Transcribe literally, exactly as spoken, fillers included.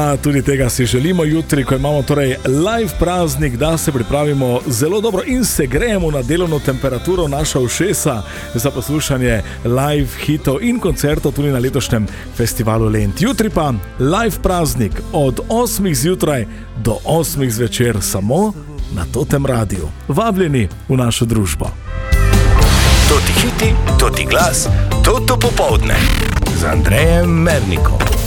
Ja, tudi tega si želimo jutri, ko imamo torej live praznik, da se pripravimo zelo dobro in se gremo na delovno temperaturo naša ušesa za poslušanje live hitov in koncertov tudi na letošnjem festivalu Lent. Jutri pa live praznik od osmih zjutraj do osmih zvečer samo na Totem Radiu. Vabljeni v našo družbo. Toti hiti, toti glas, toto popoldne z Andrejem Mernikom.